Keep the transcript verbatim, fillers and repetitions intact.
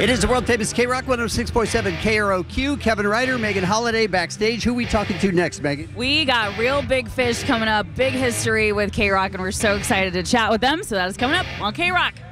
It is the world famous K-Rock one oh six point seven K R O Q. Kevin Ryder, Megan Holiday backstage. Who are we talking to next, Megan? We got Real Big Fish coming up. Big history with K-Rock, and we're so excited to chat with them. So that is coming up on K-Rock.